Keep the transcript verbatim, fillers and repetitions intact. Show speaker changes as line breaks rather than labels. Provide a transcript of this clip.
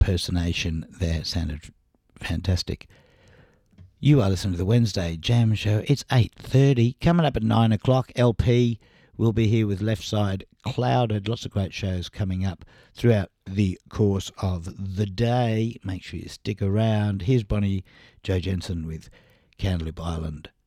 impersonation there sounded fantastic. You are listening to the Wednesday Jam Show. It's eight thirty. Coming up at nine o'clock, L P will be here with Left Side Clouded. Lots of great shows coming up throughout the course of the day. Make sure you stick around. Here's Bonnie Joe Jensen with Candlewood Island